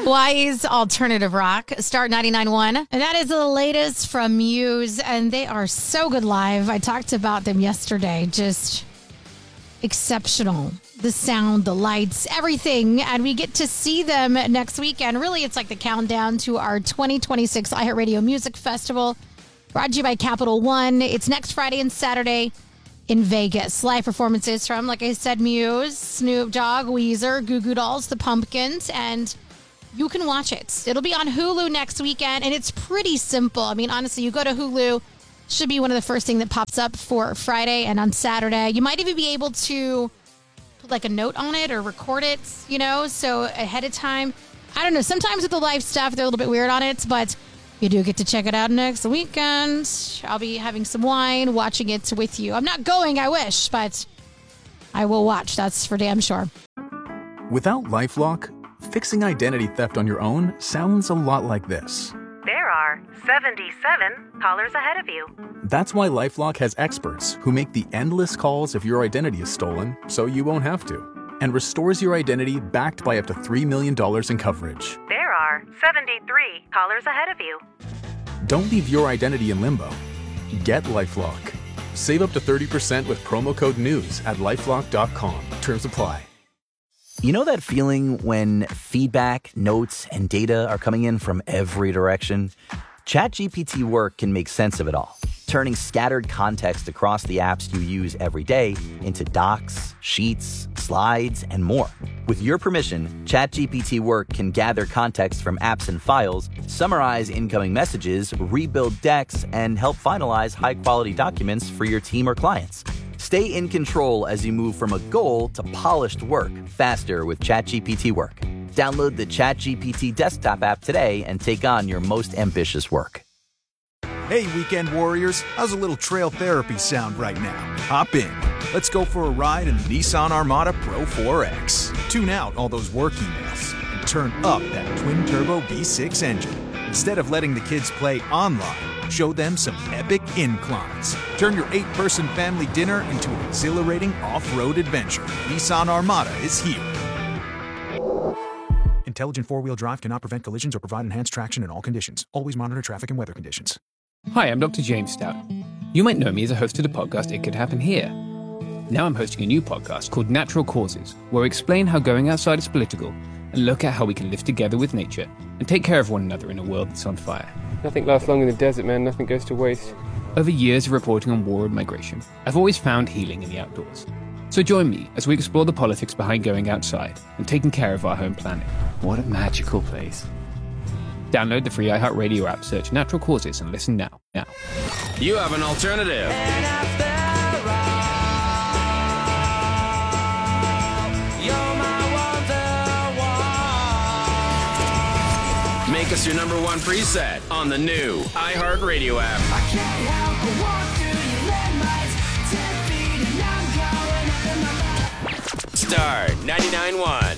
Hawaii's alternative rock, Start 99.1. And that is the latest from Muse, and they are so good live. I talked about them yesterday. Just exceptional. The sound, the lights, everything. And we get to see them next weekend. Really, it's like the countdown to our 2026 iHeartRadio Music Festival, brought to you by Capital One. It's next Friday and Saturday in Vegas. Live performances from, like I said, Muse, Snoop Dogg, Weezer, Goo Goo Dolls, The Pumpkins, and you can watch it. It'll be on Hulu next weekend, and it's pretty simple. I mean, honestly, you go to Hulu, should be one of the first thing that pops up for Friday and on Saturday. You might even be able to put like a note on it or record it, so ahead of time. I don't know. Sometimes with the live stuff, they're a little bit weird on it, but you do get to check it out next weekend. I'll be having some wine, watching it with you. I'm not going, I wish, but I will watch. That's for damn sure. Without LifeLock, fixing identity theft on your own sounds a lot like this. There are 77 callers ahead of you. That's why LifeLock has experts who make the endless calls if your identity is stolen, so you won't have to, and restores your identity backed by up to $3 million in coverage. There are 73 callers ahead of you. Don't leave your identity in limbo. Get LifeLock. Save up to 30% with promo code NEWS at LifeLock.com. Terms apply. You know that feeling when feedback, notes, and data are coming in from every direction? ChatGPT Work can make sense of it all, turning scattered context across the apps you use every day into docs, sheets, slides, and more. With your permission, ChatGPT Work can gather context from apps and files, summarize incoming messages, rebuild decks, and help finalize high-quality documents for your team or clients. Stay in control as you move from a goal to polished work faster with ChatGPT Work. Download the ChatGPT desktop app today and take on your most ambitious work. Hey, weekend warriors, how's a little trail therapy sound right now? Hop in. Let's go for a ride in the Nissan Armada Pro 4X. Tune out all those work emails and turn up that twin-turbo V6 engine. Instead of letting the kids play online, show them some epic inclines. Turn your 8-person family dinner into an exhilarating off-road adventure. Nissan Armada is here. Intelligent four-wheel drive cannot prevent collisions or provide enhanced traction in all conditions. Always monitor traffic and weather conditions. Hi, I'm Dr. James Stout. You might know me as a host of the podcast It Could Happen Here. Now I'm hosting a new podcast called Natural Causes, where we explain how going outside is political and look at how we can live together with nature and take care of one another in a world that's on fire. Nothing lasts long in the desert, man. Nothing goes to waste. Over years of reporting on war and migration, I've always found healing in the outdoors. So join me as we explore the politics behind going outside and taking care of our home planet. What a magical place. Download the free iHeartRadio app, search Natural Causes, and listen now. You have an alternative. Make us your number one preset on the new iHeartRadio app. I can't help but walk through your red lights, 10 feet and I'm going out of my life. Start 99.1.